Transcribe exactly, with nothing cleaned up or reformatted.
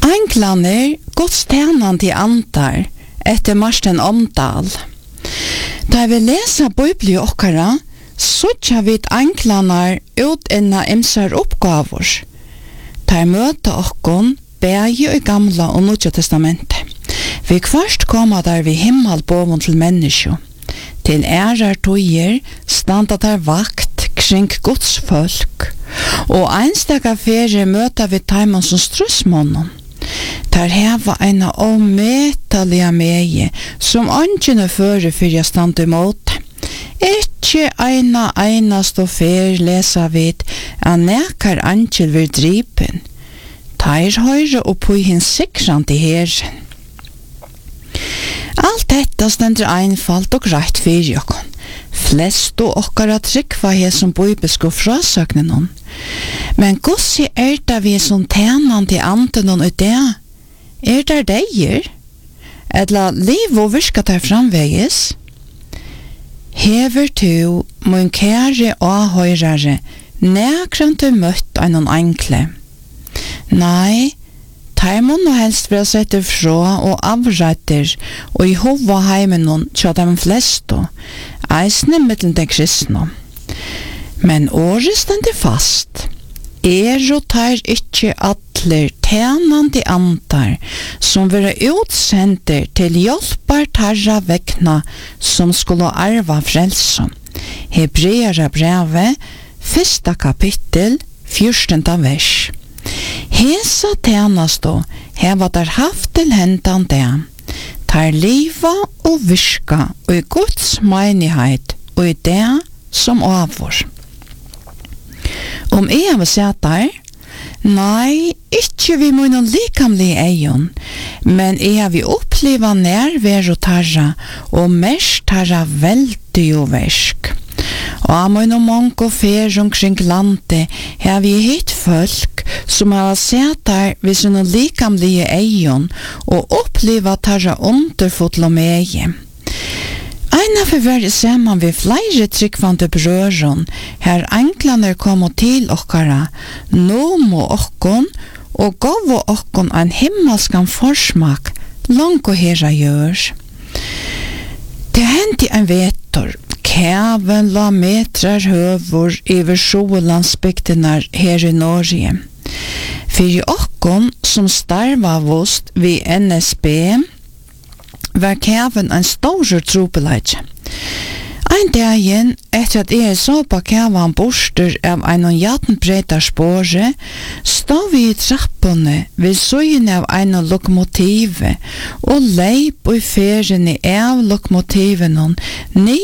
Englander, Guds tjänande antar, etter Marsten Omdal. Da vi leser Bibelen okkara, så tja vi englander ut inna imsar oppgavor. Da møter okkon begge i gamla og Nya testamentet. Vi kvart koma der vi himmel boven til menneskje. Til ærar tøyer standa der vakt kring Guds folk, og einstaka ferie møter vi taiman som strussmånen. Der heva eina ometalige meie, som angene fører fyrir stand imot. Ikke eina einast og fer lesa vid, at nekar angel vir dripen. Teir høyre oppi hins sikrande herren. Alt detta stendur einfalt og greitt fyrir okkon. Flest og okkara tryggva he som bibelsko frasøgnen. Men gossi er det vi som tjenande anden og det? Er det deier? Etla liv og virka der framvegis? Hever tu, mun kære og høyrare, nekran du møtt einon enkle. Nei, tar må nå helst være setter fra og avretter, og i hova heimenon tja dem flesto, eisne mittlen den kristne. Men året stender fast. Er og tar ikkje atler tjenande antar, som være utsender til hjelpar tarra vekna, som skulle arva frelsom. Hebreara brevet, fyrsta kapittel, fjortenda vers. Hesa tjenestå heva der haft til hendan det, tar liva og virka og i Guds menighet og i det som avår. Om jeg vil se der, nei, ikke vi må noen likamlige eion, men jeg vil oppleva nærvær og tarra, og mest tarra veldig og versk. Og jeg må noen mange fer omkring landet, har vi hitt folk som har sett der ved sånne likamlige eion, og oppleva tarra underfotla meie. Eina for verre ser man ved flere tryggvande brøren, her englene kommer til okkara, nå må okkon, og gav okkon en himmelskan forsmak, langt og herra gjør. Det hendte en vetor, kæven la metrar høvor iver sjolandsbygdenar her i Norge. For okkon som starva vost ved N S B, var kæven en stor trobeleidje. Ein dagen, etter at jeg så på kæven borster av en jattenbreda spåre, stod vi i trappene ved søyen av en lokomotive, og leip i ferien av lokomotiven